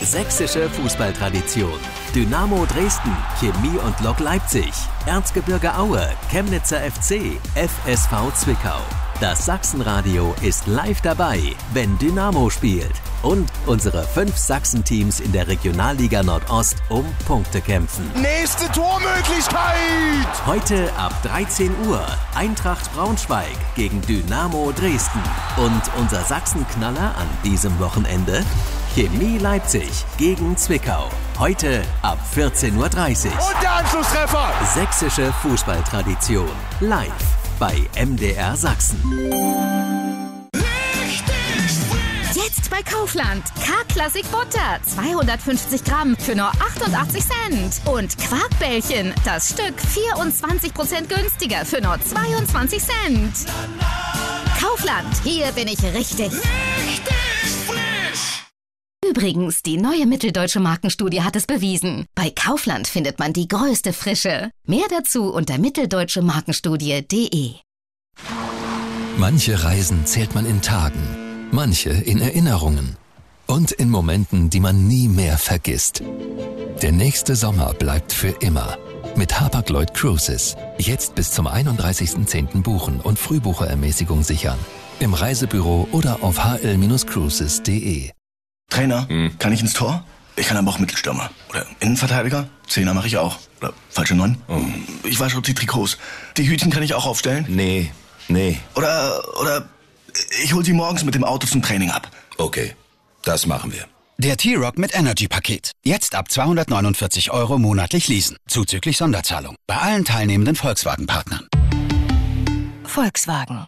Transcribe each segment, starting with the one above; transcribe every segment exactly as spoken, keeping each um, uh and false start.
sächsische Fußballtradition. Dynamo Dresden, Chemie und Lok Leipzig, Erzgebirge Aue, Chemnitzer F C, F S V Zwickau. Das Sachsenradio ist live dabei, wenn Dynamo spielt. Und unsere fünf Sachsen-Teams in der Regionalliga Nordost um Punkte kämpfen. Nächste Tormöglichkeit! Heute ab dreizehn Uhr Eintracht Braunschweig gegen Dynamo Dresden. Und unser Sachsenknaller an diesem Wochenende? Chemie Leipzig gegen Zwickau. Heute ab vierzehn Uhr dreißig. Und der Anschlusstreffer! Sächsische Fußballtradition. Live bei M D R Sachsen. Jetzt bei Kaufland. K-Classic Butter. zweihundertfünfzig Gramm für nur achtundachtzig Cent. Und Quarkbällchen. Das Stück vierundzwanzig Prozent günstiger für nur zweiundzwanzig Cent. Kaufland. Hier bin ich richtig. Richtig frisch! Übrigens, die neue Mitteldeutsche Markenstudie hat es bewiesen. Bei Kaufland findet man die größte Frische. Mehr dazu unter mitteldeutsche markenstudie punkt de. Manche Reisen zählt man in Tagen, manche in Erinnerungen und in Momenten, die man nie mehr vergisst. Der nächste Sommer bleibt für immer. Mit Hapag-Lloyd Cruises. Jetzt bis zum einunddreißigsten zehnten buchen und Frühbucherermäßigung sichern. Im Reisebüro oder auf h l Cruises punkt de. Trainer, hm. kann ich ins Tor? Ich kann aber auch Mittelstürmer. Oder Innenverteidiger? Zehner mache ich auch. Oder falsche Neun? Oh. Ich wasche die Trikots. Die Hütchen kann ich auch aufstellen? Nee, nee. Oder, oder ich hol sie morgens mit dem Auto zum Training ab. Okay, das machen wir. Der T-Roc mit Energy-Paket. Jetzt ab zweihundertneunundvierzig Euro monatlich leasen. Zuzüglich Sonderzahlung. Bei allen teilnehmenden Volkswagen-Partnern. Volkswagen.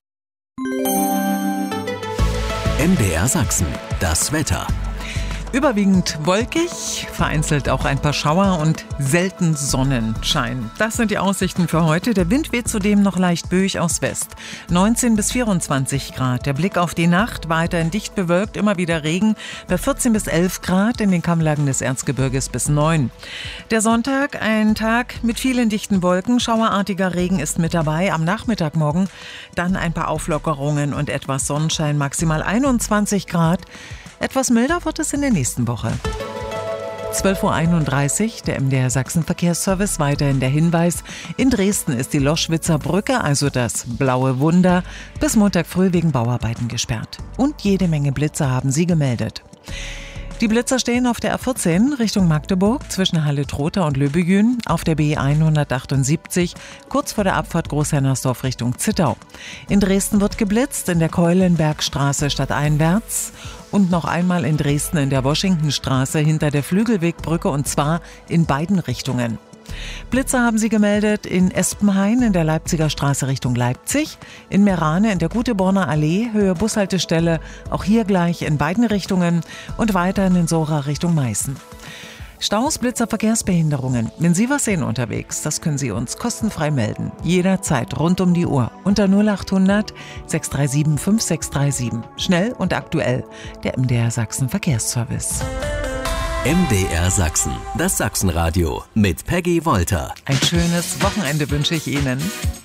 M D R Sachsen. Das Wetter. Überwiegend wolkig, vereinzelt auch ein paar Schauer und selten Sonnenschein. Das sind die Aussichten für heute. Der Wind weht zudem noch leicht böig aus West. neunzehn bis vierundzwanzig Grad. Der Blick auf die Nacht, weiterhin dicht bewölkt, immer wieder Regen. Bei vierzehn bis elf Grad, in den Kammlagen des Erzgebirges bis neun. Der Sonntag, ein Tag mit vielen dichten Wolken. Schauerartiger Regen ist mit dabei. Am Nachmittag morgen dann ein paar Auflockerungen und etwas Sonnenschein, maximal einundzwanzig Grad. Etwas milder wird es in der nächsten Woche. zwölf Uhr einunddreißig, der M D R Sachsen Verkehrsservice, weiterhin der Hinweis. In Dresden ist die Loschwitzer Brücke, also das blaue Wunder, bis Montag früh wegen Bauarbeiten gesperrt. Und jede Menge Blitze haben sie gemeldet. Die Blitzer stehen auf der R vierzehn Richtung Magdeburg zwischen Halle-Trotha und Löbejün, auf der B hundertachtundsiebzig kurz vor der Abfahrt Großhennersdorf Richtung Zittau. In Dresden wird geblitzt, in der Keulenbergstraße stadteinwärts und noch einmal in Dresden in der Washingtonstraße hinter der Flügelwegbrücke, und zwar in beiden Richtungen. Blitze haben sie gemeldet in Espenhain in der Leipziger Straße Richtung Leipzig, in Merane in der Guteborner Allee, Höhe Bushaltestelle, auch hier gleich in beiden Richtungen, und weiterhin in Sora Richtung Meißen. Staus, Blitzer, Verkehrsbehinderungen. Wenn Sie was sehen unterwegs, das können Sie uns kostenfrei melden. Jederzeit, rund um die Uhr. Unter null achthundert sechs drei sieben fünf sechs drei sieben. Schnell und aktuell. Der M D R Sachsen Verkehrsservice. M D R Sachsen, das Sachsenradio mit Peggy Wolter. Ein schönes Wochenende wünsche ich Ihnen.